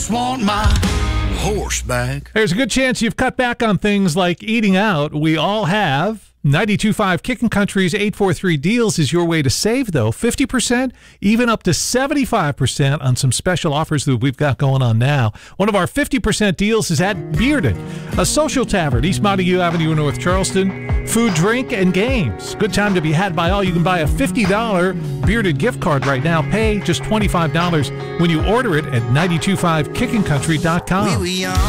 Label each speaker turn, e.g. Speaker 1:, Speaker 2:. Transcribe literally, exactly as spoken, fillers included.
Speaker 1: just want my horse back.
Speaker 2: There's a good chance you've cut back on things like eating out. We all have. ninety-two point five Kickin' Country's eight four three Deals is your way to save, though. fifty percent, even up to seventy-five percent on some special offers that we've got going on now. One of our fifty percent deals is at Bearded, a social tavern, East Montague Avenue in North Charleston. Food, drink, and games. Good time to be had by all. You can buy a fifty dollars Bearded gift card right now. Pay just twenty-five dollars when you order it at nine two five kickin country dot com.